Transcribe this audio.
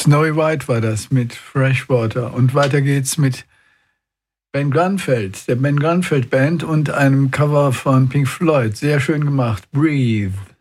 Snowy White war das mit Freshwater. Und weiter geht's mit Ben Grunfeld, der Ben Grunfeld Band und einem Cover von Pink Floyd. Sehr schön gemacht. Breathe.